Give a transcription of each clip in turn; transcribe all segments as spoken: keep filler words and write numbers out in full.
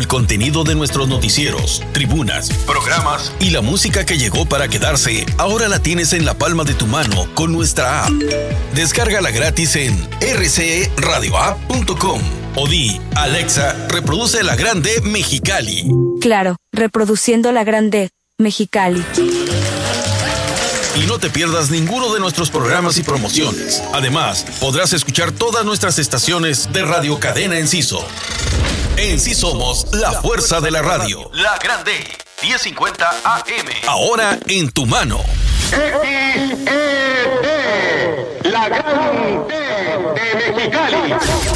El contenido de nuestros noticieros, tribunas, programas y la música que llegó para quedarse, ahora la tienes en la palma de tu mano con nuestra app. Descárgala gratis en r c e radio app punto com o di, Alexa, reproduce La Grande Mexicali. Claro, reproduciendo La Grande Mexicali. Y no te pierdas ninguno de nuestros programas y promociones. Además, podrás escuchar todas nuestras estaciones de Radio Cadena Enciso. En sí somos la fuerza de la radio. La Grande, diez cincuenta A M. Ahora en tu mano. X E D, La Grande de Mexicali.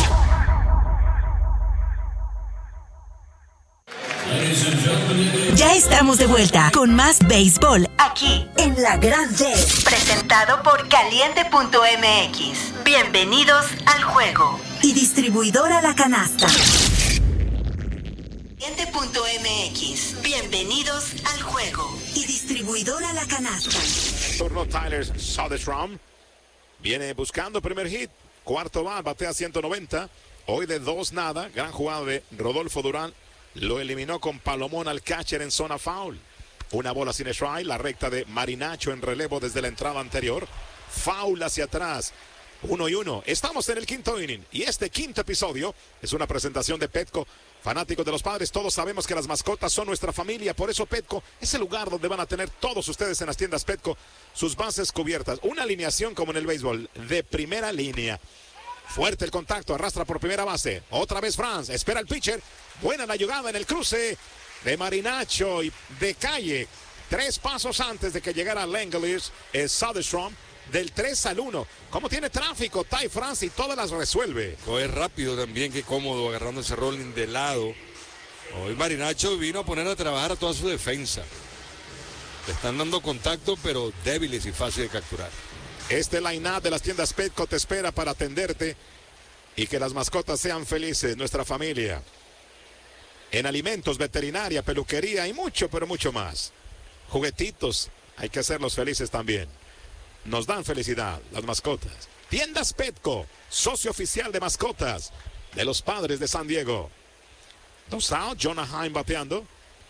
Ya estamos de vuelta con más béisbol aquí en La Grande, presentado por caliente punto m x. Bienvenidos al juego. Y distribuidora La Canasta. caliente punto m x. Bienvenidos al juego. Y distribuidora La Canasta. Turno Tyler Soderstrom. Viene buscando primer hit. Cuarto va, batea ciento noventa. Hoy de dos nada. Gran jugada de Rodolfo Durán. Lo eliminó con Palomón al catcher en zona foul. Una bola sin strike, la recta de Marinacho en relevo desde la entrada anterior. Foul hacia atrás. Uno y uno. Estamos en el quinto inning. Y este quinto episodio es una presentación de Petco. Fanáticos de los Padres, todos sabemos que las mascotas son nuestra familia. Por eso Petco es el lugar donde van a tener todos ustedes en las tiendas Petco sus bases cubiertas. Una alineación como en el béisbol, de primera línea. Fuerte el contacto, arrastra por primera base. Otra vez Franz, espera el pitcher. Buena la jugada en el cruce de Marinacho y de calle. Tres pasos antes de que llegara Langeliers, es Soderstrom. Del tres al uno. ¿Cómo tiene tráfico Ty France y todas las resuelve? Coge rápido también, qué cómodo agarrando ese rolling de lado. Hoy Marinacho vino a poner a trabajar a toda su defensa. Le están dando contacto, pero débiles y fácil de capturar. Este line-up de las tiendas Petco te espera para atenderte y que las mascotas sean felices, nuestra familia. En alimentos, veterinaria, peluquería y mucho, pero mucho más. Juguetitos, hay que hacerlos felices también. Nos dan felicidad las mascotas. Tiendas Petco, socio oficial de mascotas de los Padres de San Diego. Dos out, Jonah Heim bateando.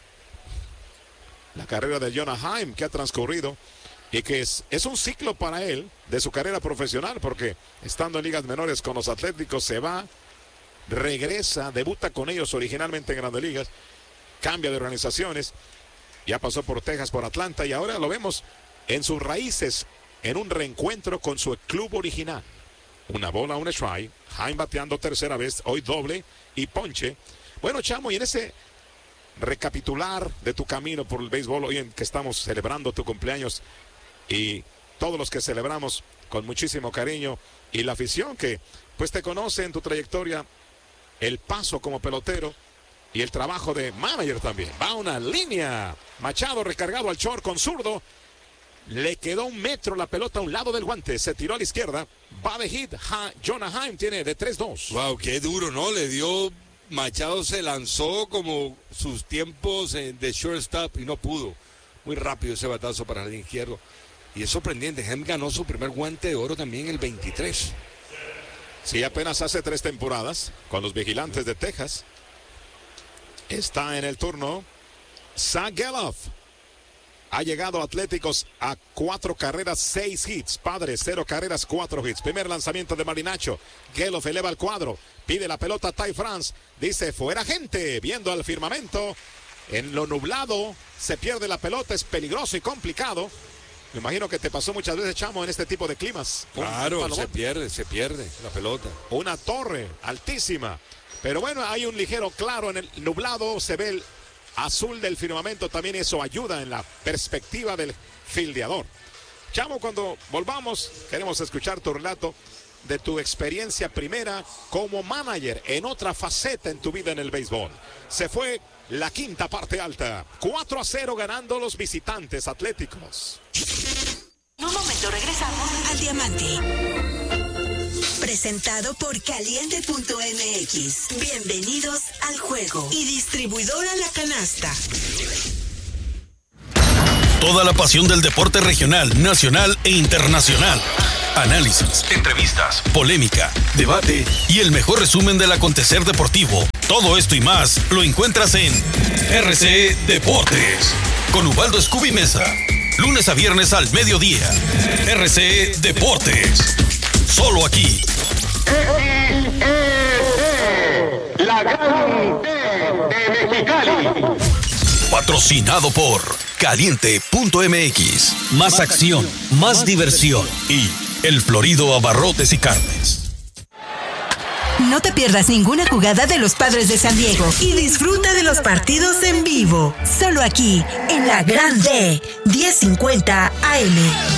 La carrera de Jonah Heim que ha transcurrido y que es, es un ciclo para él de su carrera profesional, porque estando en ligas menores con los Atléticos se va, regresa, debuta con ellos originalmente en Grandes Ligas, cambia de organizaciones, ya pasó por Texas, por Atlanta y ahora lo vemos en sus raíces, en un reencuentro con su club original. Una bola, un strike, Heim bateando tercera vez, hoy doble y ponche. Bueno, Chamo, y en ese recapitular de tu camino por el béisbol, hoy en que estamos celebrando tu cumpleaños y todos los que celebramos con muchísimo cariño y la afición que pues te conoce en tu trayectoria, el paso como pelotero y el trabajo de manager también. Va una línea, Machado recargado al short con zurdo, le quedó un metro la pelota a un lado del guante, se tiró a la izquierda, va de hit, ha, Jonah Heim tiene de tres dos. Wow, qué duro, ¿no? Le dio, Machado se lanzó como sus tiempos de shortstop y no pudo. Muy rápido ese batazo para el izquierdo. Y es sorprendente, Heim ganó su primer guante de oro también en el veintitrés. Sí, apenas hace tres temporadas con los Vigilantes de Texas. Está en el turno Zach Geloff. Ha llegado Atléticos a cuatro carreras, seis hits. Padres, cero carreras, cuatro hits. Primer lanzamiento de Marinacho. Geloff eleva el cuadro. Pide la pelota a Ty France. Dice, fuera gente. Viendo al firmamento. En lo nublado se pierde la pelota. Es peligroso y complicado. Me imagino que te pasó muchas veces, Chamo, en este tipo de climas. Claro, se pierde, se pierde la pelota. Una torre altísima. Pero bueno, hay un ligero claro en el nublado. Se ve el azul del firmamento. También eso ayuda en la perspectiva del fildeador. Chamo, cuando volvamos, queremos escuchar tu relato de tu experiencia primera como manager en otra faceta en tu vida en el béisbol. Se fue la quinta parte alta. cuatro a cero ganando los visitantes Atléticos. En un momento regresamos al Diamante. Presentado por caliente punto m x. Bienvenidos al juego. Y distribuidora La Canasta. Toda la pasión del deporte regional, nacional e internacional. Análisis, entrevistas, polémica, debate y el mejor resumen del acontecer deportivo. Todo esto y más lo encuentras en R C Deportes con Ubaldo Scooby Mesa. Lunes a viernes al mediodía. R C Deportes. Solo aquí. La Gran D de Mexicali. Patrocinado por Caliente punto M X. Más acción, más diversión. Y El Florido Abarrotes y Carnes. No te pierdas ninguna jugada de los Padres de San Diego y disfruta de los partidos en vivo. Solo aquí, en la Gran D, diez cincuenta A M.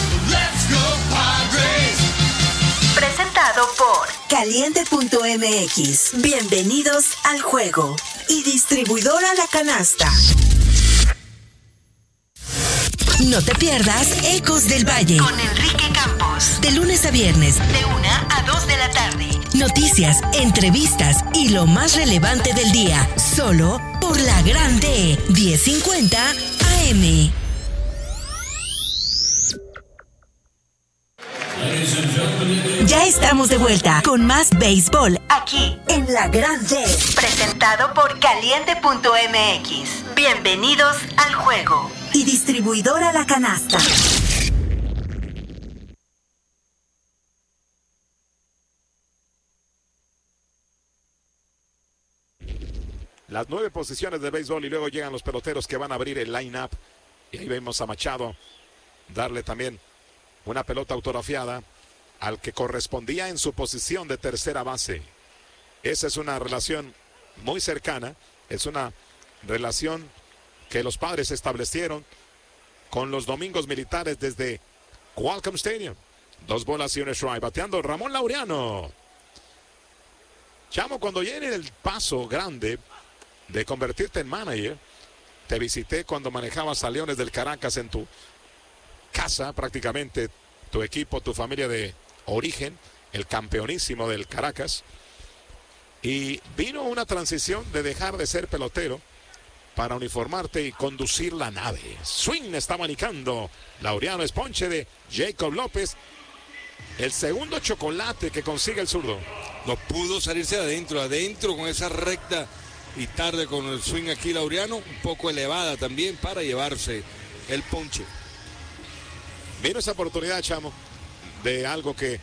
Presentado por Caliente punto M X. Bienvenidos al juego. Y distribuidora La Canasta. No te pierdas Ecos del Valle con Enrique Campos. De lunes a viernes, de una a dos de la tarde. Noticias, entrevistas y lo más relevante del día. Solo por la Gran D, diez cincuenta A M. Ya estamos de vuelta con más béisbol aquí en la Gran D. Presentado por Caliente punto M X. Bienvenidos al juego. Y distribuidora La Canasta. Las nueve posiciones de béisbol y luego llegan los peloteros que van a abrir el line-up. Y ahí vemos a Machado darle también una pelota autografiada al que correspondía en su posición de tercera base. Esa es una relación muy cercana, es una relación que los Padres establecieron con los domingos militares desde Qualcomm Stadium. Dos bolas y un strike, bateando Ramón Laureano. Chamo, cuando viene el paso grande de convertirte en manager, te visité cuando manejabas a Leones del Caracas en tu casa, prácticamente tu equipo, tu familia de origen, el campeonísimo del Caracas, y vino una transición de dejar de ser pelotero para uniformarte y conducir la nave. Swing está manicando Laureano, es ponche de Jacob López, el segundo chocolate que consigue el zurdo. No pudo salirse de adentro, adentro con esa recta y tarde con el swing aquí Laureano, un poco elevada también para llevarse el ponche. Vino esa oportunidad, Chamo, de algo que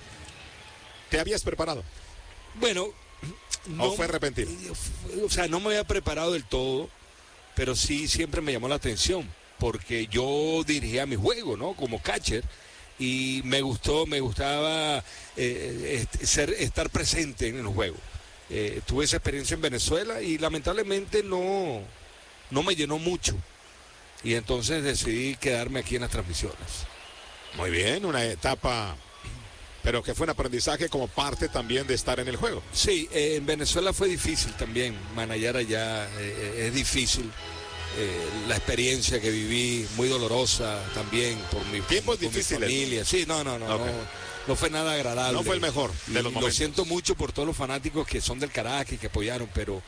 te habías preparado. Bueno, no, ¿o fue repentino? O sea, no me había preparado del todo, pero sí siempre me llamó la atención, porque yo dirigía mi juego, ¿no? Como catcher, y me gustó, me gustaba eh, ser, estar presente en el juego. Eh, tuve esa experiencia en Venezuela y lamentablemente no, no me llenó mucho. Y entonces decidí quedarme aquí en las transmisiones. Muy bien, una etapa, pero que fue un aprendizaje como parte también de estar en el juego. Sí, eh, en Venezuela fue difícil también, manejar allá eh, es difícil. Eh, la experiencia que viví, muy dolorosa también por mi, tiempos por difíciles, mi familia. Sí, no, no, no, okay. no. No fue nada agradable. No fue el mejor de los y momentos. Lo siento mucho por todos los fanáticos que son del Caracas y que apoyaron, pero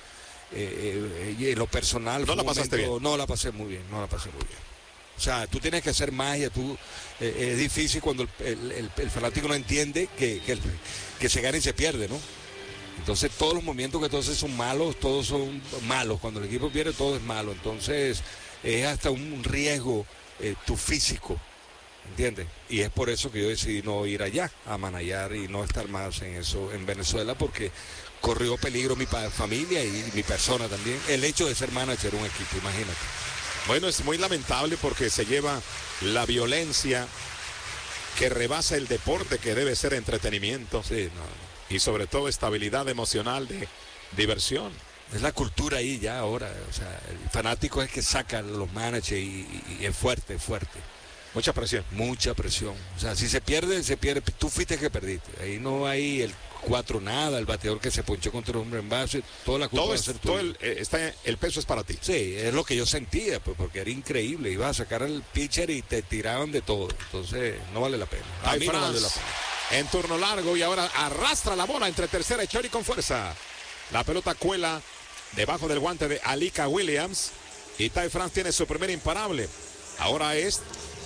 eh, eh, en lo personal... No la pasaste momento, bien. No la pasé muy bien, no la pasé muy bien. O sea, tú tienes que hacer magia, tú, eh, es difícil cuando el, el, el, el fanático no entiende que, que, el, que se gana y se pierde, ¿no? Entonces todos los movimientos que entonces son malos, todos son malos. Cuando el equipo pierde, todo es malo. Entonces es hasta un riesgo eh, tu físico. ¿Entiendes? Y es por eso que yo decidí no ir allá a manallar y no estar más en eso en Venezuela, porque corrió peligro mi familia y mi persona también. El hecho de ser manager de un equipo, imagínate. Bueno, es muy lamentable porque se lleva la violencia que rebasa el deporte, que debe ser entretenimiento. Sí, no, no. Y sobre todo estabilidad emocional de diversión. Es la cultura ahí ya ahora. O sea, el fanático es que saca los managers y, y, y es fuerte, es fuerte. Mucha presión. Mucha presión. O sea, si se pierde, se pierde. Tú fuiste que perdiste. Ahí no hay el cuatro nada, el bateador que se ponchó contra el hombre en base, toda la culpa todo va a es, ser todo el, eh, está, el peso es para ti. Sí, es lo que yo sentía, pues, porque era increíble. Ibas a sacar al pitcher y te tiraban de todo. Entonces, no vale la pena. A Ay, mí Franz, no vale la pena. En turno largo y ahora arrastra la bola entre tercera y Chori con fuerza. La pelota cuela debajo del guante de Alika Williams. Y Ty France tiene su primer imparable. Ahora es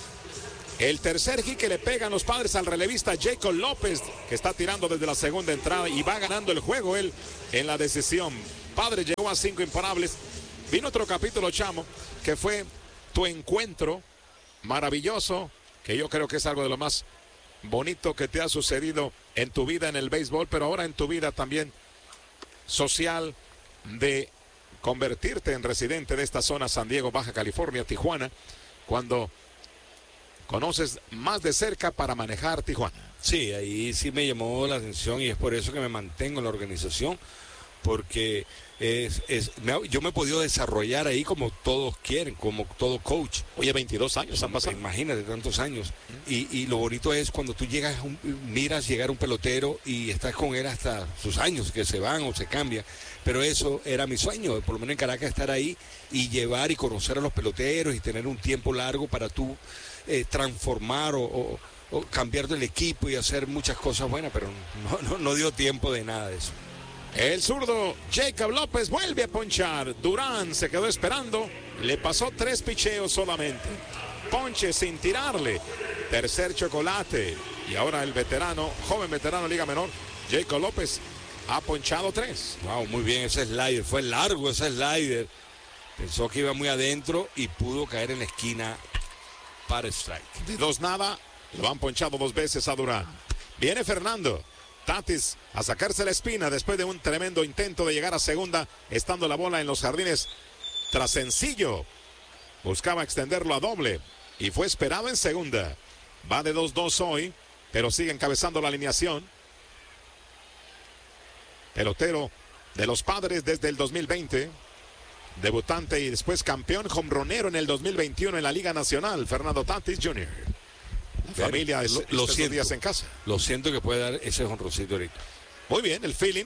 el tercer hit que le pegan los Padres al relevista Jacob López, que está tirando desde la segunda entrada y va ganando el juego él en la decisión. Padres llegó a cinco imparables. Vino otro capítulo, Chamo, que fue tu encuentro maravilloso, que yo creo que es algo de lo más bonito que te ha sucedido en tu vida en el béisbol, pero ahora en tu vida también social, de convertirte en residente de esta zona, San Diego, Baja California, Tijuana, cuando conoces más de cerca para manejar Tijuana. Sí, ahí sí me llamó la atención y es por eso que me mantengo en la organización, porque es, es, me, yo me he podido desarrollar ahí como todos quieren, como todo coach. Oye, veintidós años han pasado. Imagínate, tantos años. Y, y lo bonito es cuando tú llegas, un, miras llegar un pelotero y estás con él hasta sus años, que se van o se cambian. Pero eso era mi sueño, por lo menos en Caracas, estar ahí y llevar y conocer a los peloteros y tener un tiempo largo para tú eh, transformar o, o, o cambiar del equipo y hacer muchas cosas buenas, pero no, no, no dio tiempo de nada de eso. El zurdo Jacob López vuelve a ponchar. Durán se quedó esperando. Le pasó tres picheos solamente. Ponche sin tirarle. Tercer chocolate. Y ahora el veterano, joven veterano Liga Menor, Jacob López, ha ponchado tres. Wow, muy bien ese slider. Fue largo ese slider. Pensó que iba muy adentro y pudo caer en la esquina para strike. De dos nada, lo han ponchado dos veces a Durán. Viene Fernando Tatis a sacarse la espina después de un tremendo intento de llegar a segunda, estando la bola en los jardines tras sencillo. Buscaba extenderlo a doble y fue esperado en segunda. Va de dos dos hoy, pero sigue encabezando la alineación. Pelotero de los Padres desde el dos mil veinte. Debutante y después campeón jonronero en el dos mil veintiuno en la Liga Nacional, Fernando Tatis junior La familia es, lo, lo estos siento, días en casa. Lo siento que puede dar ese jonroncito ahorita. Muy bien, el feeling.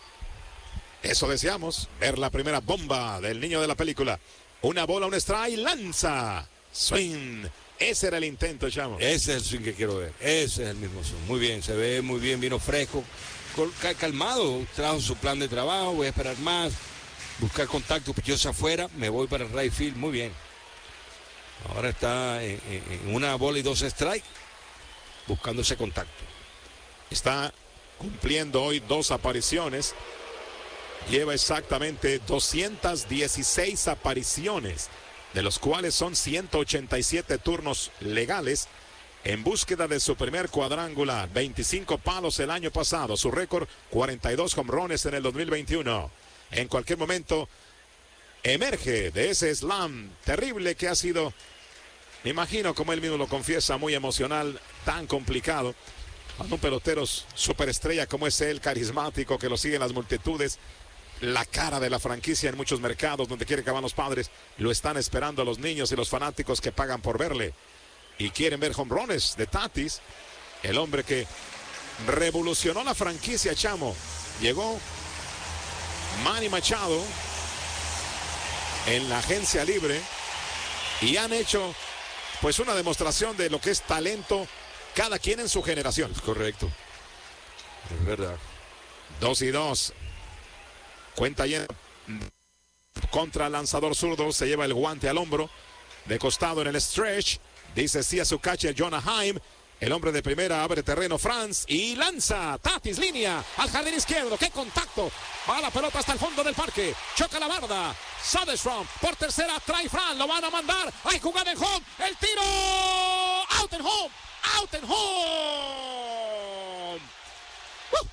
Eso deseamos. Ver la primera bomba del niño de la película. Una bola, un strike, lanza. Swing. Ese era el intento, Chamo. Ese es el swing que quiero ver. Ese es el mismo swing. Muy bien, se ve muy bien, vino fresco. Calmado, trajo su plan de trabajo. Voy a esperar más. Buscar contacto, pichos afuera. Me voy para el right field. Muy bien. Ahora está en, en una bola y dos strikes, buscando ese contacto. Está cumpliendo hoy dos apariciones. Lleva exactamente doscientas dieciséis apariciones, de los cuales son ciento ochenta y siete turnos legales, en búsqueda de su primer cuadrangular. veinticinco palos el año pasado. Su récord, cuarenta y dos jonrones en el dos mil veintiuno. En cualquier momento emerge de ese slam terrible que ha sido, me imagino, como él mismo lo confiesa, muy emocional, tan complicado. Cuando un pelotero superestrella como es él, carismático, que lo siguen las multitudes, la cara de la franquicia en muchos mercados donde quiere que van los Padres, lo están esperando los niños y los fanáticos que pagan por verle y quieren ver jonrones de Tatis, el hombre que revolucionó la franquicia, Chamo. Llegó Manny Machado en la agencia libre y han hecho pues una demostración de lo que es talento cada quien en su generación. Correcto, es verdad. Dos y dos. Cuenta llena contra el lanzador zurdo. Se lleva el guante al hombro, de costado en el stretch. Dice sí a su catcher Jonah Heim. El hombre de primera abre terreno, Franz, y lanza. Tatis, línea al jardín izquierdo. ¡Qué contacto! Va la pelota hasta el fondo del parque. Choca la barda. Soderstrom por tercera. Trae Franz. Lo van a mandar. Hay jugada en home. El tiro. Out en home. Out en home. ¡Uh!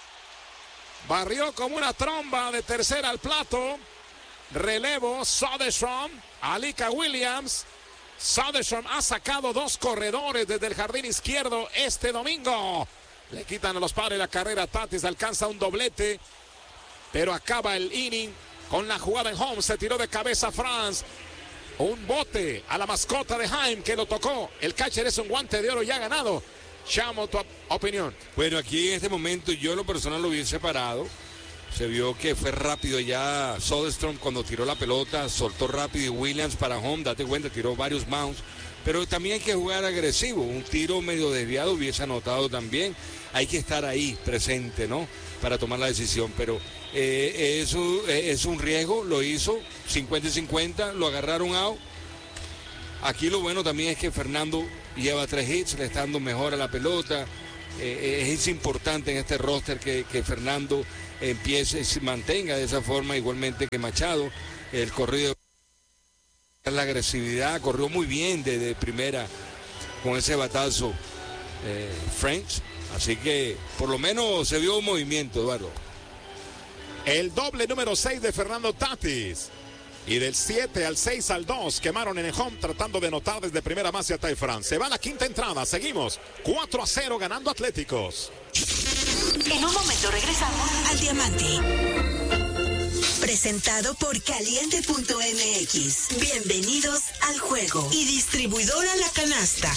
Barrió como una tromba de tercera al plato. Relevo. Soderstrom. Alika Williams. Soderstrom ha sacado dos corredores desde el jardín izquierdo este domingo. Le quitan a los Padres la carrera. Tatis alcanza un doblete, pero acaba el inning con la jugada en home. Se tiró de cabeza Franz. Un bote a la mascota de Heim que lo tocó. El catcher es un guante de oro y ha ganado. Chamo, tu opinión. Bueno, aquí en este momento yo en lo personal lo hubiese parado. Se vio que fue rápido ya Soderstrom cuando tiró la pelota, soltó rápido y Williams para home, date cuenta, tiró varios mounts. Pero también hay que jugar agresivo, un tiro medio desviado hubiese anotado también. Hay que estar ahí presente, ¿no? Para tomar la decisión, pero eh, eso es un riesgo, lo hizo, cincuenta y cincuenta, lo agarraron out. Aquí lo bueno también es que Fernando lleva tres hits, le está dando mejor a la pelota. Eh, es importante en este roster que, que Fernando empiece, se mantenga de esa forma, igualmente que Machado. El corrido, la agresividad, corrió muy bien desde primera con ese batazo eh, French. Así que por lo menos se vio un movimiento, Eduardo. El doble número seis de Fernando Tatis. Y del siete al seis al dos quemaron en el home tratando de anotar desde primera base a Ty France. Se va la quinta entrada, seguimos cuatro a cero ganando Atléticos. En un momento regresamos al Diamante. Presentado por Caliente punto M X. Bienvenidos al juego. Y distribuidora La Canasta.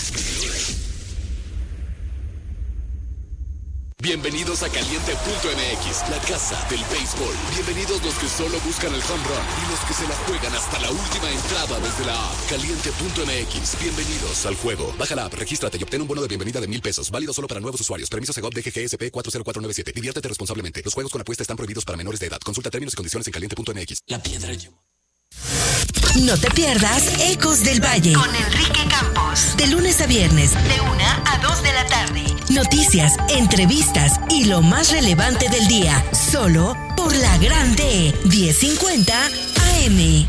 Bienvenidos a Caliente punto M X, la casa del béisbol. Bienvenidos los que solo buscan el home run y los que se la juegan hasta la última entrada desde la app. Caliente punto M X, bienvenidos al juego. Baja la app, regístrate y obtén un bono de bienvenida de mil pesos, válido solo para nuevos usuarios. Permiso Segov D G G S P cuatro cero cuatro nueve siete. Diviértete responsablemente. Los juegos con apuesta están prohibidos para menores de edad. Consulta términos y condiciones en Caliente punto M X. La piedra llama. No te pierdas Ecos del Valle con Enrique Campos. De lunes a viernes, de una a dos de la tarde. Noticias, entrevistas y lo más relevante del día. Solo por la Grande diez cincuenta A M.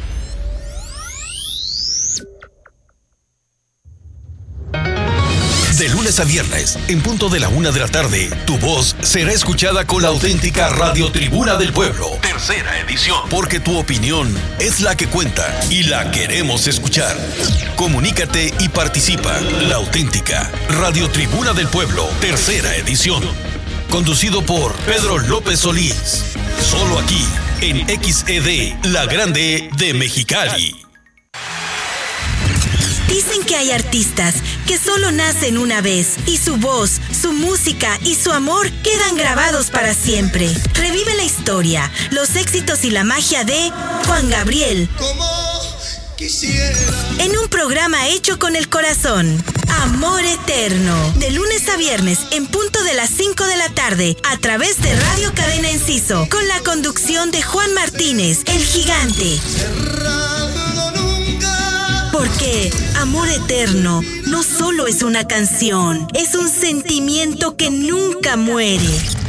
De lunes a viernes, en punto de la una de la tarde, tu voz será escuchada con la auténtica Radio Tribuna del Pueblo. Tercera edición. Porque tu opinión es la que cuenta y la queremos escuchar. Comunícate y participa. La auténtica Radio Tribuna del Pueblo. Tercera edición. Conducido por Pedro López Solís. Solo aquí, en X E D, La Grande de Mexicali. Dicen que hay artistas que solo nacen una vez y su voz, su música y su amor quedan grabados para siempre. Revive la historia, los éxitos y la magia de Juan Gabriel. Como quisiera. En un programa hecho con el corazón. Amor Eterno. De lunes a viernes en punto de las cinco de la tarde a través de Radio Cadena Enciso con la conducción de Juan Martínez, el gigante. Porque Amor Eterno no solo es una canción, es un sentimiento que nunca muere.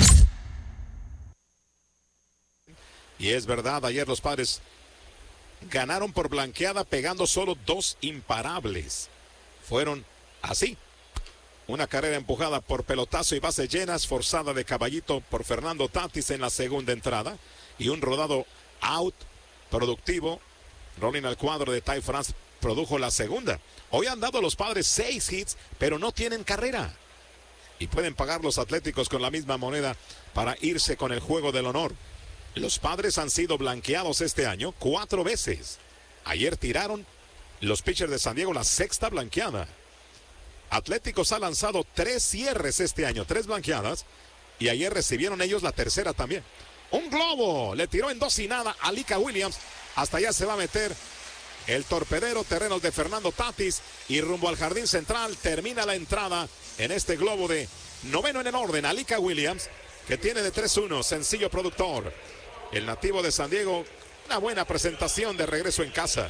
Y es verdad, ayer los Padres ganaron por blanqueada pegando solo dos imparables. Fueron así. Una carrera empujada por pelotazo y bases llenas, forzada de caballito por Fernando Tatis en la segunda entrada. Y un rodado out productivo, rolling al cuadro de Ty France, produjo la segunda. Hoy han dado los Padres seis hits, pero no tienen carrera. Y pueden pagar los Atléticos con la misma moneda para irse con el juego del honor. Los Padres han sido blanqueados este año cuatro veces. Ayer tiraron los pitchers de San Diego la sexta blanqueada. Atléticos ha lanzado tres cierres este año, tres blanqueadas. Y ayer recibieron ellos la tercera también. Un globo le tiró en dos y nada a Lika Williams. Hasta allá se va a meter el torpedero, terrenos de Fernando Tatis, y rumbo al jardín central termina la entrada en este globo de noveno en el orden. Alika Williams, que tiene de tres uno, sencillo productor. El nativo de San Diego, una buena presentación de regreso en casa.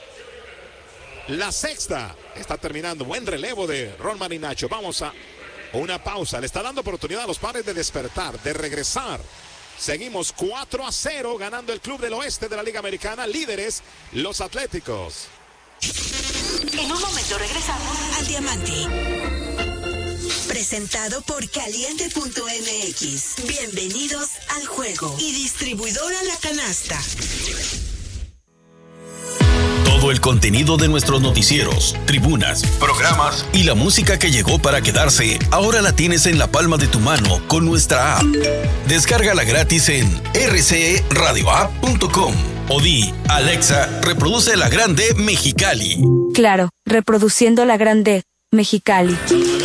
La sexta está terminando. Buen relevo de Ron Marinacho. Vamos a una pausa. Le está dando oportunidad a los Padres de despertar, de regresar. Seguimos cuatro a cero ganando el Club del Oeste de la Liga Americana. Líderes, los Atléticos. En un momento regresamos al Diamante. Presentado por Caliente punto M X. Bienvenidos al juego. Y distribuidora La Canasta. Todo el contenido de nuestros noticieros, tribunas, programas y la música que llegó para quedarse, ahora la tienes en la palma de tu mano con nuestra app. Descárgala gratis en r c radio app punto com o di, Alexa, reproduce La Grande Mexicali. Claro, reproduciendo La Grande Mexicali.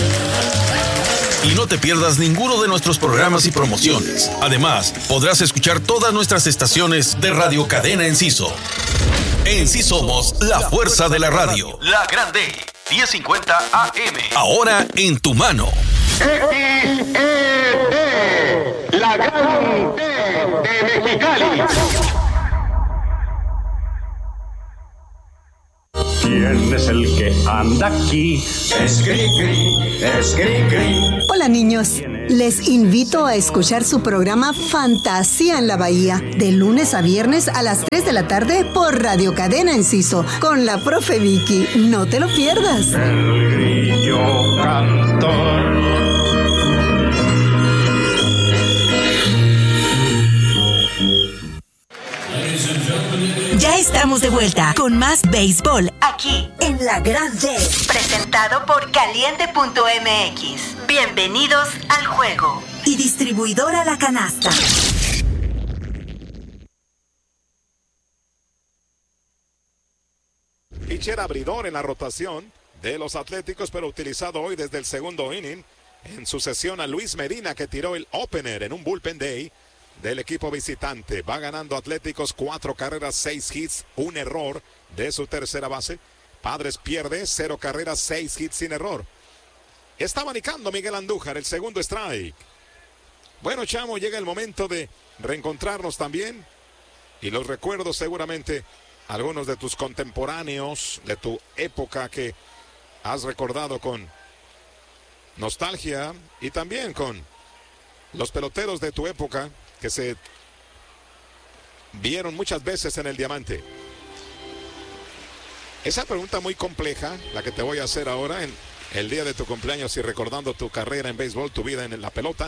Y no te pierdas ninguno de nuestros programas y promociones. Además, podrás escuchar todas nuestras estaciones de Radio Cadena Enciso. En sí somos la fuerza de la radio. La Grande diez cincuenta A M. Ahora en tu mano. X E D, la Grande de Mexicali. ¿Quién es el que anda aquí? Es Cricri, es Cricri. Hola, niños. ¿Quién es? Les invito a escuchar su programa Fantasía en la Bahía, de lunes a viernes a las tres de la tarde por Radio Cadena Enciso, con la profe Vicky. No te lo pierdas. El grillo cantor. Ya estamos de vuelta con más béisbol aquí en La Gran D, presentado por Caliente punto M X. Bienvenidos al juego. Y distribuidora La Canasta. Pitcher abridor en la rotación de los Atléticos, pero utilizado hoy desde el segundo inning en sucesión a Luis Medina, que tiró el opener en un bullpen day del equipo visitante. Va ganando Atléticos cuatro carreras, seis hits, un error de su tercera base. Padres pierde cero carreras, seis hits sin error. Está abanicando Miguel Andújar, el segundo strike. Bueno, Chamo, llega el momento de reencontrarnos también. Y los recuerdos seguramente algunos de tus contemporáneos, de tu época que has recordado con nostalgia, y también con los peloteros de tu época que se vieron muchas veces en el diamante. Esa pregunta muy compleja, la que te voy a hacer ahora en el día de tu cumpleaños y recordando tu carrera en béisbol, tu vida en la pelota,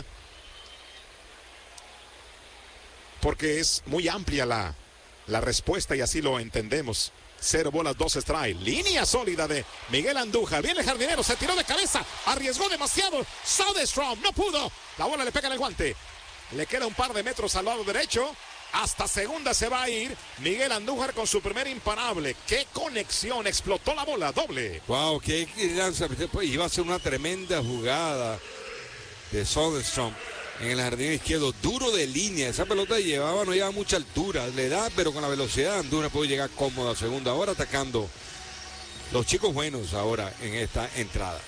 porque es muy amplia la, la respuesta y así lo entendemos. Cero bolas, dos strikes. Línea sólida de Miguel Andújar. Viene el jardinero, se tiró de cabeza, arriesgó demasiado. Soderstrom no pudo. La bola le pega en el guante. Le queda un par de metros al lado derecho. Hasta segunda se va a ir Miguel Andújar con su primer imparable. ¡Qué conexión! Explotó la bola, doble. Wow, qué lanzamiento. Iba a ser una tremenda jugada de Soderstrom en el jardín izquierdo, duro de línea. Esa pelota llevaba, no llevaba mucha altura, le da, pero con la velocidad Andújar puede llegar cómodo a segunda. Ahora atacando los chicos buenos ahora en esta entrada.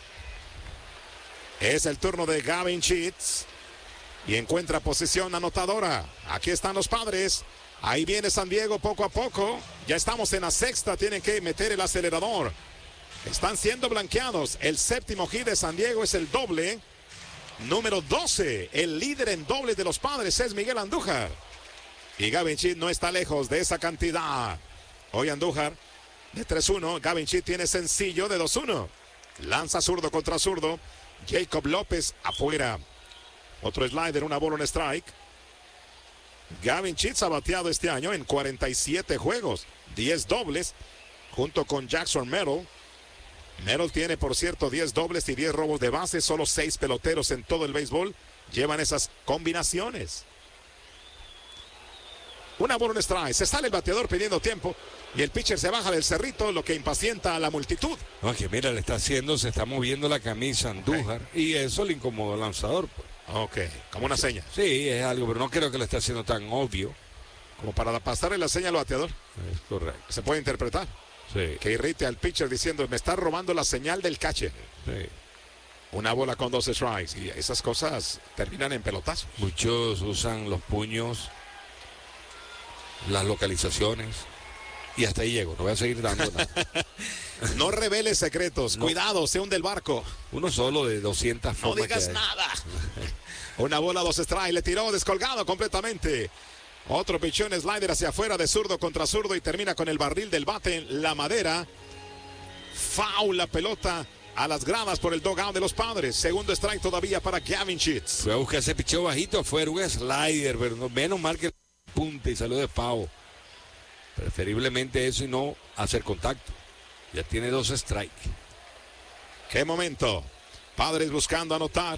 Es el turno de Gavin Sheets y encuentra posición anotadora. Aquí están los Padres. Ahí viene San Diego poco a poco. Ya estamos en la sexta, tienen que meter el acelerador. Están siendo blanqueados. El séptimo hit de San Diego es el doble. Número doce, el líder en dobles de los Padres es Miguel Andújar. Y Gavin Sheets no está lejos de esa cantidad. Hoy Andújar de tres uno. Gavin Sheets tiene sencillo de dos uno. Lanza zurdo contra zurdo. Jacob López afuera. Otro slider, una bola, un strike. Gavin Sheets ha bateado este año en cuarenta y siete juegos, diez dobles, junto con Jackson Merrill. Merrill tiene, por cierto, diez dobles y diez robos de base. Solo seis peloteros en todo el béisbol llevan esas combinaciones. Una bola, un strike. Se sale el bateador pidiendo tiempo y el pitcher se baja del cerrito, lo que impacienta a la multitud. No, que mira, le está haciendo, se está moviendo la camisa Andújar, okay, y eso le incomoda al lanzador, pues. Ok, como una seña. Sí, es algo, pero no creo que lo esté haciendo tan obvio. Como para pasarle la seña al bateador. Es correcto. Se puede interpretar. Sí. Que irrite al pitcher diciendo, me está robando la señal del catcher. Sí. Una bola con dos strikes. Y esas cosas terminan en pelotazo. Muchos usan los puños, las localizaciones. Y hasta ahí llego, no voy a seguir dando nada. No reveles secretos, no. Cuidado, se hunde el barco. Uno solo de doscientas formas. No digas nada. Una bola, dos strikes, le tiró descolgado completamente. Otro pichón, slider hacia afuera de zurdo contra zurdo y termina con el barril del bate en la madera. Foul la pelota a las gradas por el dugout de los Padres. Segundo strike todavía para Gavin Sheets. Fue a buscar ese picheo bajito afuera, un slider, pero no, menos mal que punta y salió de foul. Preferiblemente eso y no hacer contacto. Ya tiene dos strikes. Qué momento. Padres buscando anotar.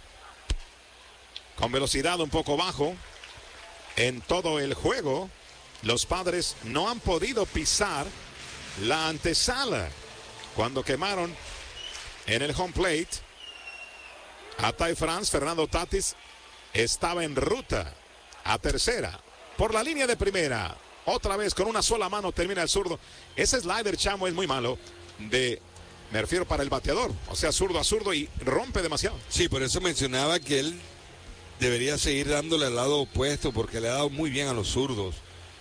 Con velocidad un poco bajo. En todo el juego, los Padres no han podido pisar la antesala. Cuando quemaron en el home plate a Ty France, Fernando Tatis estaba en ruta a tercera. Por la línea de primera. Otra vez con una sola mano termina el zurdo. Ese slider, Chamo, es muy malo. De, me refiero para el bateador. O sea, zurdo a zurdo y rompe demasiado. Sí, por eso mencionaba que él debería seguir dándole al lado opuesto porque le ha dado muy bien a los zurdos.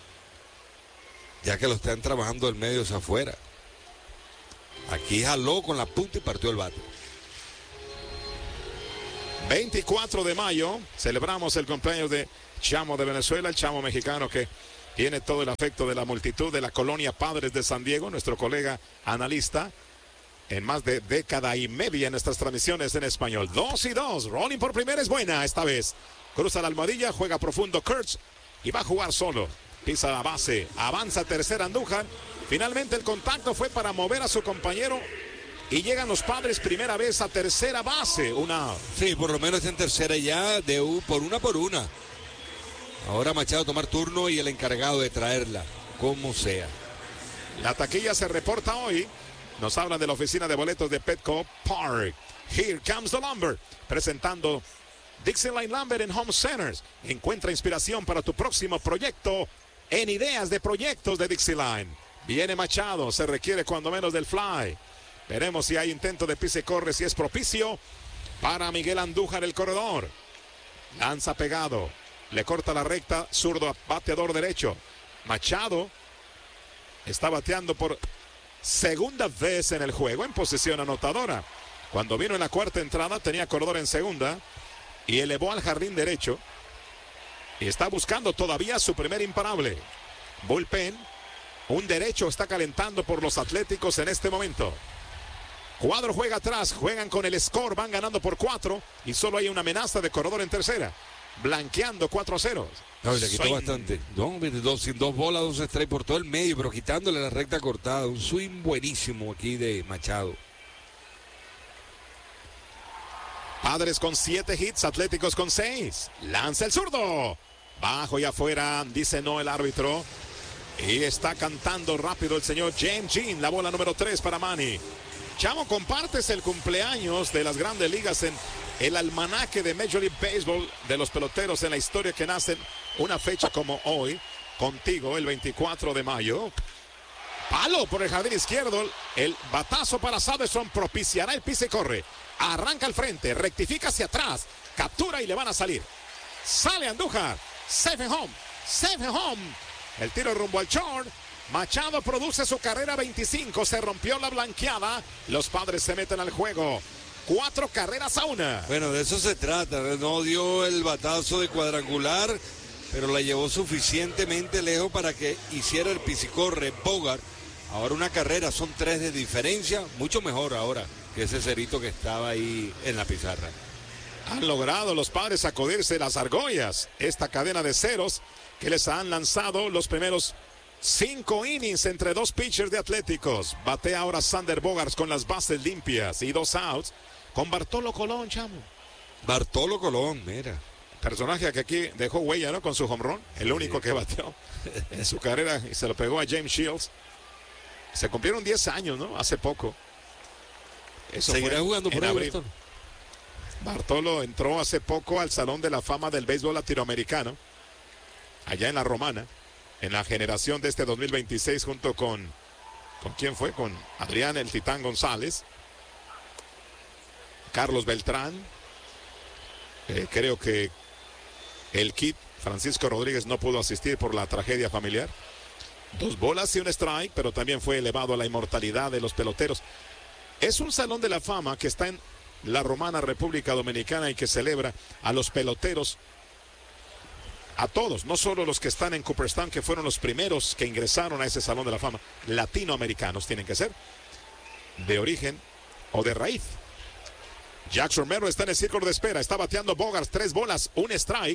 Ya que lo están trabajando del medio hacia afuera. Aquí jaló con la punta y partió el bate. veinticuatro de mayo, celebramos el cumpleaños de Chamo de Venezuela, el Chamo mexicano que tiene todo el afecto de la multitud de la colonia Padres de San Diego, nuestro colega analista en más de década y media en nuestras transmisiones en español. Dos y dos, rolling por primera es buena esta vez. Cruza la almohadilla, juega profundo Kurtz y va a jugar solo. Pisa la base, avanza tercera Andújar. Finalmente el contacto fue para mover a su compañero y llegan los Padres primera vez a tercera base. Una... Sí, por lo menos en tercera ya, de u, por una por una. Ahora Machado tomar turno y el encargado de traerla, como sea. La taquilla se reporta hoy. Nos hablan de la oficina de boletos de Petco Park. Here comes the lumber. Presentando Dixieline Lumber en Home Centers. Encuentra inspiración para tu próximo proyecto en ideas de proyectos de Dixieline. Viene Machado. Se requiere cuando menos del fly. Veremos si hay intento de pise y corre, si es propicio para Miguel Andújar el corredor. Lanza pegado. Le corta la recta, zurdo, bateador derecho. Machado está bateando por segunda vez en el juego en posición anotadora. Cuando vino en la cuarta entrada tenía corredor en segunda y elevó al jardín derecho. Y está buscando todavía su primer imparable. Bullpen, un derecho está calentando por los Atléticos en este momento. Cuadro juega atrás, juegan con el score, van ganando por cuatro y solo hay una amenaza de corredor en tercera. Blanqueando cuatro a cero. No, le quitó swing. Bastante. No, dos, sin dos bolas, dos strikes por todo el medio, pero quitándole la recta cortada. Un swing buenísimo aquí de Machado. Padres con siete hits, Atléticos con seis. Lanza el zurdo. Bajo y afuera, dice no el árbitro. Y está cantando rápido el señor James Jean. La bola número tres para Manny. Chamo, compartes el cumpleaños de las grandes ligas en el almanaque de Major League Baseball de los peloteros en la historia que nacen una fecha como hoy. Contigo, el veinticuatro de mayo. Palo por el jardín izquierdo. El batazo para Saderson propiciará el pise y corre. Arranca al frente, rectifica hacia atrás. Captura y le van a salir. Sale Andújar. Safe and home. Safe and home. El tiro rumbo al short. Machado produce su carrera veinticinco. Se rompió la blanqueada. Los Padres se meten al juego. Cuatro carreras a una. Bueno, de eso se trata. No dio el batazo de cuadrangular, pero la llevó suficientemente lejos para que hiciera el pisicorre Bogart. Ahora una carrera, son tres de diferencia. Mucho mejor ahora que ese cerito que estaba ahí en la pizarra. Han logrado los Padres sacudirse las argollas. Esta cadena de ceros que les han lanzado los primeros cinco innings entre dos pitchers de Atléticos. Batea ahora Sander Bogaerts con las bases limpias y dos outs con Bartolo Colón, chamo. Bartolo Colón, mira. Personaje que aquí dejó huella, ¿no? Con su home run. El sí, único que bateó en su carrera y se lo pegó a James Shields. Se cumplieron diez años, ¿no? Hace poco. Eso ¿Seguirá jugando por ahí, Bartolo? Bartolo entró hace poco al Salón de la Fama del Béisbol Latinoamericano, allá en La Romana, en la generación de este dos mil veintiséis, junto con, ¿con quién fue? Con Adrián el Titán González, Carlos Beltrán, eh, creo que el Kid Francisco Rodríguez no pudo asistir por la tragedia familiar. Dos bolas y un strike, pero también fue elevado a la inmortalidad de los peloteros. Es un Salón de la Fama que está en La Romana, República Dominicana, y que celebra a los peloteros, a todos, no solo los que están en Cooperstown, que fueron los primeros que ingresaron a ese Salón de la Fama, latinoamericanos tienen que ser, de origen o de raíz. Jack Romero está en el círculo de espera, está bateando Bogaerts, tres bolas, un strike.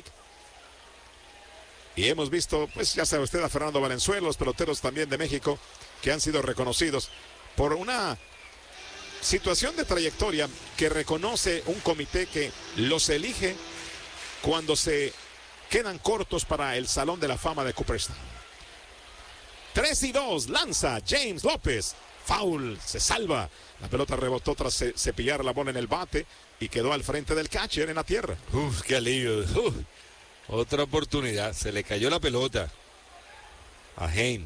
Y hemos visto, pues ya sabe usted, a Fernando Valenzuela, los peloteros también de México, que han sido reconocidos por una situación de trayectoria que reconoce un comité que los elige cuando se quedan cortos para el Salón de la Fama de Cooperstown. tres y dos, lanza James López. Foul, se salva. La pelota rebotó tras cepillar la bola en el bate y quedó al frente del catcher en la tierra. Uf, qué alivio. Uf. Otra oportunidad, se le cayó la pelota a Hein.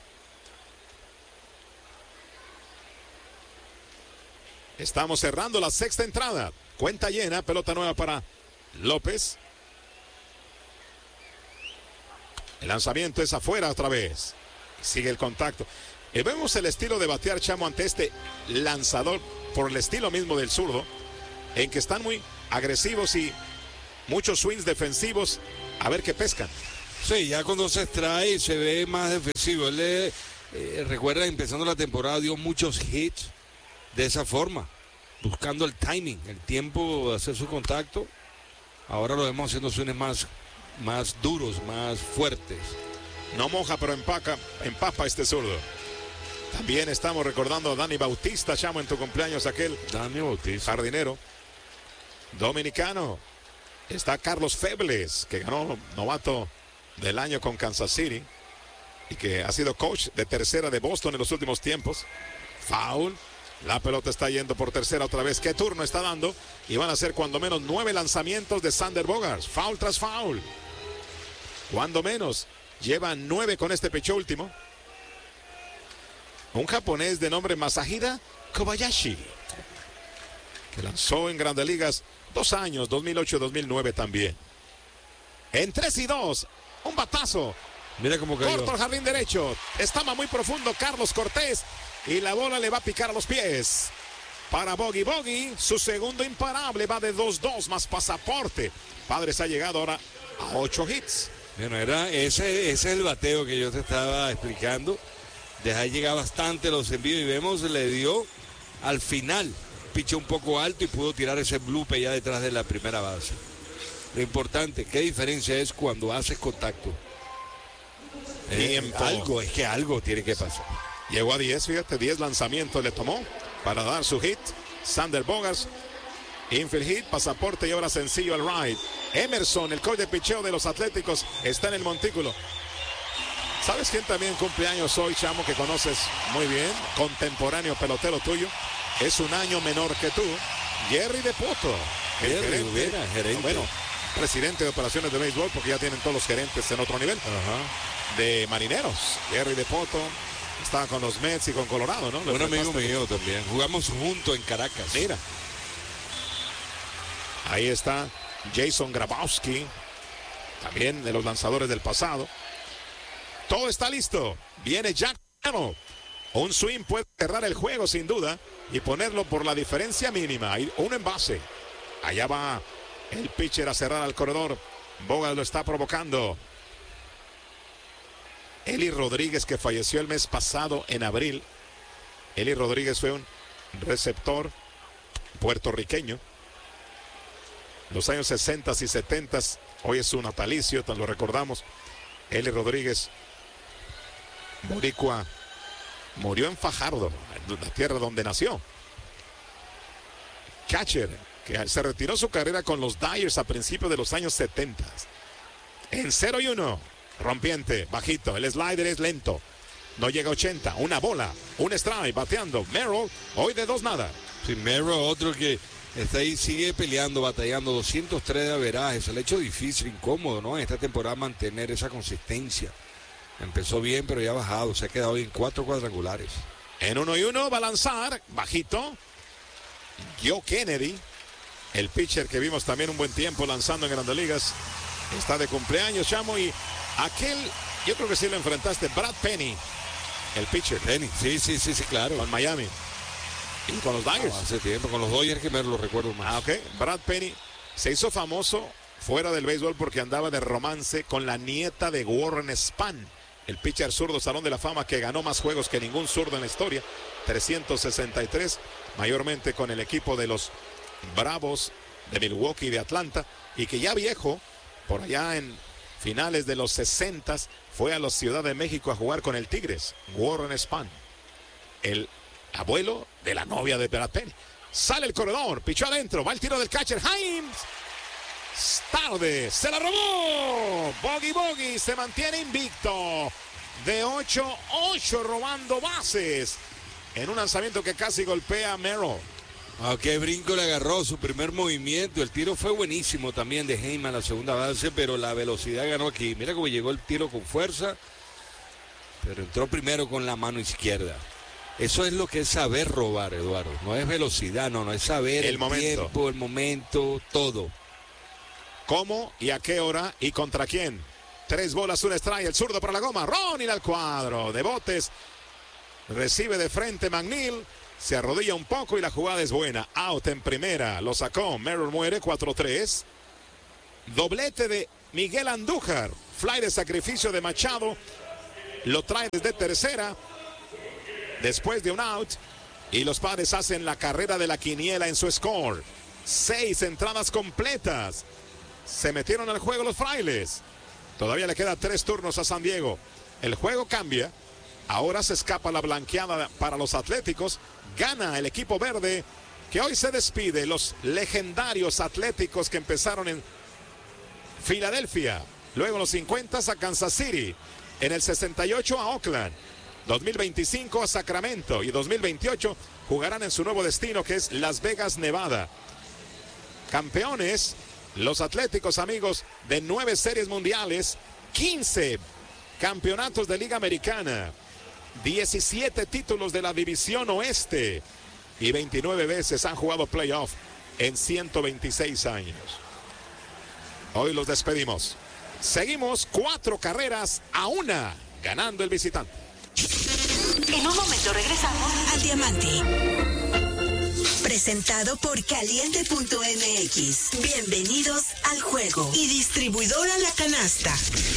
Estamos cerrando la sexta entrada. Cuenta llena, pelota nueva para López. El lanzamiento es afuera otra vez. Sigue el contacto. Y vemos el estilo de batear, chamo, ante este lanzador por el estilo mismo del zurdo. en que están muy agresivos y muchos swings defensivos, a ver qué pescan. Sí, ya cuando se extrae se ve más defensivo. Él, eh, eh, recuerda, empezando la temporada dio muchos hits de esa forma, buscando el timing, el tiempo de hacer su contacto. Ahora lo vemos haciendo swings más, más duros, más fuertes. No moja, pero empaca, empapa este zurdo. También estamos recordando a Dani Bautista, chamo, en tu cumpleaños, aquel Dani Bautista, jardinero dominicano. Está Carlos Febles, que ganó novato del año con Kansas City y que ha sido coach de tercera de Boston en los últimos tiempos. Foul. La pelota está yendo por tercera otra vez. ¿Qué turno está dando? Y van a ser cuando menos nueve lanzamientos de Xander Bogaerts. Foul tras foul. Cuando menos. Llevan nueve con este pecho último. Un japonés de nombre Masahida Kobayashi, que lanzó en Grandes Ligas dos años, dos mil ocho, dos mil nueve también. En tres y dos, un batazo. Mira cómo cayó. Corto al jardín derecho. Estaba muy profundo Carlos Cortés y la bola le va a picar a los pies. Para Bogey Bogey, su segundo imparable va de dos dos más pasaporte. Padres ha llegado ahora a ocho hits. Bueno, era ese, ese es el bateo que yo te estaba explicando. Deja llegar bastante los envíos y vemos, le dio al final, pichó un poco alto y pudo tirar ese bloopers ya detrás de la primera base. Lo importante, qué diferencia es cuando haces contacto. Eh, algo, es que algo tiene que pasar. Llegó a diez, fíjate, diez lanzamientos le tomó para dar su hit. Xander Bogaerts, infield hit, pasaporte y ahora sencillo al right. Emerson, el coach de picheo de los Atléticos, está en el montículo. ¿Sabes quién también cumpleaños hoy, chamo, que conoces muy bien? Contemporáneo pelotero tuyo. Es un año menor que tú. Jerry Dipoto. El Jerry, gerente, hubiera, gerente. Bueno, presidente de operaciones de béisbol, porque ya tienen todos los gerentes en otro nivel. Ajá. De Marineros. Jerry Dipoto estaba con los Mets y con Colorado, ¿no? Un amigo mío también. Jugamos juntos en Caracas. Mira. Ahí está Jason Grabowski, también de los lanzadores del pasado. Todo está listo. Viene Jack Cano. Un swing puede cerrar el juego sin duda y ponerlo por la diferencia mínima. Hay uno en base. Allá va el pitcher a cerrar al corredor. Bogaerts lo está provocando. Eli Rodríguez, que falleció el mes pasado en abril. Eli Rodríguez fue un receptor puertorriqueño. Los años sesenta y setenta, hoy es su natalicio, lo recordamos. Eli Rodríguez, boricua, murió en Fajardo, la tierra donde nació. Catcher, que se retiró su carrera con los Dyers a principios de los años setenta. En cero y uno, rompiente, bajito, el slider es lento. No llega a ochenta, una bola, un strike, bateando. Merrill, hoy de dos nada. Sí, Merrill, otro que está ahí, sigue peleando, batallando, doscientos tres de averaje. Se le ha hecho difícil, incómodo, ¿no? En esta temporada mantener esa consistencia. Empezó bien, pero ya ha bajado. Se ha quedado en cuatro cuadrangulares. En uno y uno va a lanzar, bajito. Joe Kennedy, el pitcher que vimos también un buen tiempo lanzando en Grandes Ligas. Está de cumpleaños, chamo, y aquel, yo creo que sí lo enfrentaste, Brad Penny, el pitcher. Penny, sí, sí, sí, sí, claro. Con Miami. Y con los Dodgers. No, hace tiempo, con los Dodgers que me lo recuerdo más. Ah, ok. Brad Penny se hizo famoso fuera del béisbol porque andaba de romance con la nieta de Warren Spahn, el pitcher zurdo Salón de la Fama que ganó más juegos que ningún zurdo en la historia, trescientos sesenta y tres, mayormente con el equipo de los Bravos de Milwaukee y de Atlanta, y que ya viejo, por allá en finales de los sesentas, fue a la Ciudad de México a jugar con el Tigres, Warren Spahn, el abuelo de la novia de Brad Penny. Sale el corredor, pichó adentro, va el tiro del catcher, Himes. Tarde, se la robó. Bogey Bogey se mantiene invicto. De ocho ocho robando bases. En un lanzamiento que casi golpea a Merrill. Ah, qué brinco le agarró su primer movimiento. El tiro fue buenísimo también de Heyman a la segunda base, pero la velocidad ganó aquí. Mira cómo llegó el tiro con fuerza, pero entró primero con la mano izquierda. Eso es lo que es saber robar, Eduardo. No es velocidad, no, no es saber el, el momento. tiempo, el momento, todo. ¿Cómo y a qué hora y contra quién? Tres bolas, un strike, el zurdo para la goma. Ronin al cuadro de botes. Recibe de frente McNeil. Se arrodilla un poco y la jugada es buena. Out en primera. Lo sacó. Merrill muere. cuatro tres. Doblete de Miguel Andújar. Fly de sacrificio de Machado. Lo trae desde tercera. Después de un out. Y los Padres hacen la carrera de la quiniela en su score. Seis entradas completas. Se metieron al juego los Frailes. Todavía le queda tres turnos a San Diego. El juego cambia. Ahora se escapa la blanqueada para los Atléticos. Gana el equipo verde, que hoy se despide. Los legendarios Atléticos que empezaron en Filadelfia. Luego en los cincuenta a Kansas City. En el sesenta y ocho a Oakland. dos mil veinticinco a Sacramento. Y dos mil veintiocho jugarán en su nuevo destino, que es Las Vegas, Nevada. Campeones, los Atléticos, amigos, de nueve series mundiales. quince campeonatos de Liga Americana. diecisiete títulos de la División Oeste y veintinueve veces han jugado playoff en ciento veintiséis años. Hoy los despedimos. Seguimos cuatro carreras a una, ganando el visitante. En un momento regresamos al Diamante. Presentado por Caliente punto M X. Bienvenidos al juego. Y distribuidora La Canasta.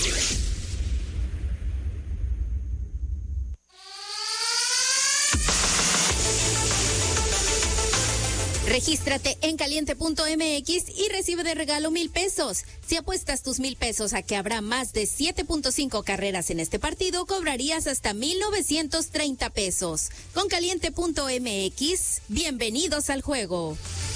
Regístrate en Caliente punto M X y recibe de regalo mil pesos. Si apuestas tus mil pesos a que habrá más de siete punto cinco carreras en este partido, cobrarías hasta mil novecientos treinta pesos. Con Caliente punto M X, bienvenidos al juego.